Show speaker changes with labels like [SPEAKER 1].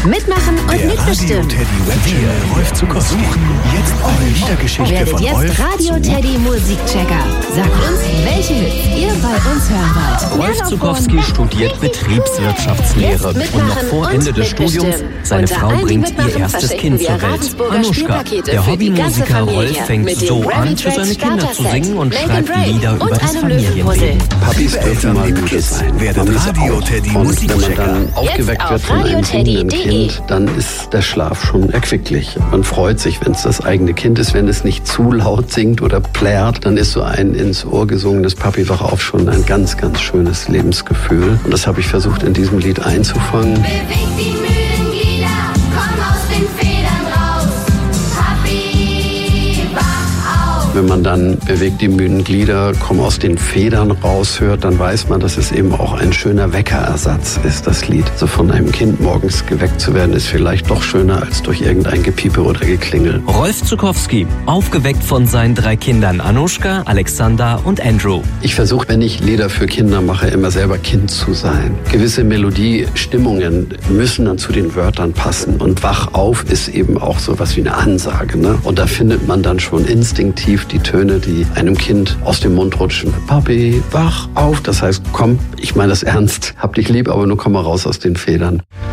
[SPEAKER 1] Mitmachen und mitbestimmen.
[SPEAKER 2] Wir, Rolf Zuckowski, jetzt eine Liedergeschichte
[SPEAKER 1] Werdet
[SPEAKER 2] von
[SPEAKER 1] jetzt
[SPEAKER 2] Rolf
[SPEAKER 1] Radio Teddy Musikchecker. Sagt uns, welche Hits ihr bei uns hören wollt.
[SPEAKER 3] Rolf Zuckowski studiert Betriebswirtschaftslehre und noch vor Ende des Studiums, seine Frau bringt ihr erstes Kind zur Welt. Anushka, der Hobbymusiker Rolf, fängt so an, für seine Kinder zu singen und schreibt Lieder über das Familienleben.
[SPEAKER 4] Papis dürfen mal müde sein.
[SPEAKER 2] Werdet Radio Teddy
[SPEAKER 4] Und wenn man
[SPEAKER 2] Musikchecker.
[SPEAKER 4] dann aufgeweckt wird von einem singenden Kind, dann ist der Schlaf schon erquicklich. Man freut sich, wenn es das eigene Kind ist, wenn es nicht zu laut singt oder plärt, dann ist so ein ins Ohr gesungenes Papi wach auf schon ein ganz, ganz schönes Lebensgefühl. Und das habe ich versucht in diesem Lied einzufangen.
[SPEAKER 5] Beweg die Mühlenglieder, komm aus den Federn raus. Papi, wach auf.
[SPEAKER 4] Wenn man dann bewegt die Mühlenglieder, komm aus den Federn raushört, dann weiß man, dass es eben auch ein schöner Weckerersatz ist, das Lied. So von einem Kind morgens geweckt zu werden, ist vielleicht doch schöner als durch irgendein Gepiepe oder Geklingel.
[SPEAKER 3] Rolf Zuckowski, aufgeweckt von seinen 3 Kindern Anushka, Alexander und Andrew.
[SPEAKER 4] Ich versuche, wenn ich Lieder für Kinder mache, immer selber Kind zu sein. Gewisse Melodiestimmungen müssen dann zu den Wörtern passen. Und wach auf ist eben auch so was wie eine Ansage. Ne? Und da findet man dann schon instinktiv die Töne, die einem Kind aus dem Mund rutschen. Papi, wach auf. Das heißt, komm, ich meine das ernst. Hab dich lieb, aber nur komm mal raus aus den Federn.